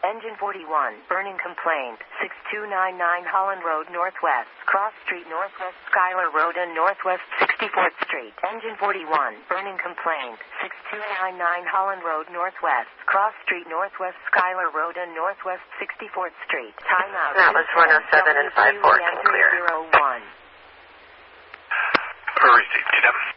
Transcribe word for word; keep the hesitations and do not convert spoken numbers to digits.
Engine forty-one, burning complaint, six two nine nine Holland Road Northwest, Cross Street Northwest, Schuyler Road and Northwest sixty-fourth Street. Engine forty-one, burning complaint, six two nine nine Holland Road Northwest, Cross Street Northwest, Schuyler Road and Northwest sixty-fourth Street. Timeout. That was one oh seven and five four, clear. zero one. Per receipt, T W.